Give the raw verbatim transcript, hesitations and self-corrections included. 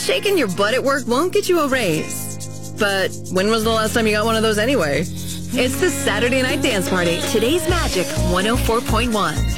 shaking your butt at work won't get you a raise. But when was the last time you got one of those anyway? It's the Saturday Night Dance Party. Today's Magic one oh four point one.